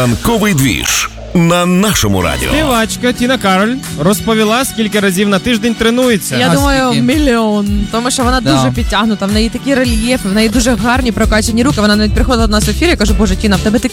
Ранковий двіж на нашому радіо. Співачка Тіна Кароль розповіла, скільки разів на тиждень тренується. Я думаю, скільки? мільйон. Тому що вона дуже підтягнута, в неї такі рельєфи, в неї дуже гарні прокачані руки. Вона навіть приходила до нас в ефір, я кажу, боже, Тіна, в тебе такі